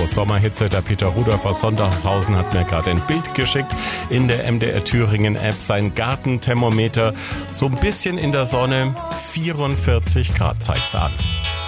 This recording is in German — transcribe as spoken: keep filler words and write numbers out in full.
Apropos Sommerhitze, der Peter Rudolph aus Sondershausen hat mir gerade ein Bild geschickt in der M D R Thüringen App. Sein Gartenthermometer so ein bisschen in der Sonne, vierundvierzig Grad zeigt's an.